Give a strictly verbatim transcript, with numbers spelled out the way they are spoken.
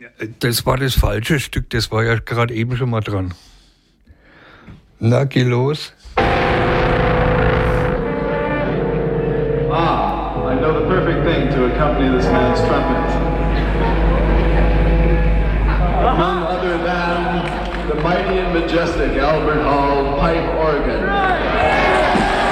Das war das falsche Stück, das war ja gerade eben schon mal dran. Na, geh los. Ah, I know the perfect thing to accompany this man's trumpet. None other than the mighty and majestic Albert Hall pipe organ.